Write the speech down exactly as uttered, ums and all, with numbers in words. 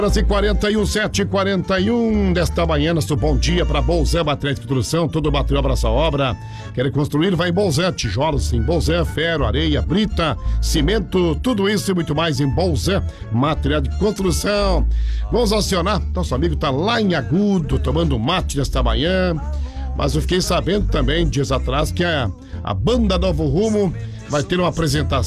e quarenta e um, sete e quarenta e um desta manhã, nosso bom dia para Bolzé Materiais de Construção, todo o material para essa obra. Quer construir? Vai em Bolzé, tijolos em Bolzé, ferro, areia, brita, cimento, tudo isso e muito mais em Bolzé Material de Construção. Vamos acionar, nosso amigo tá lá em Agudo, tomando mate nesta manhã, mas eu fiquei sabendo também, dias atrás, que a, a banda Novo Rumo vai ter uma apresentação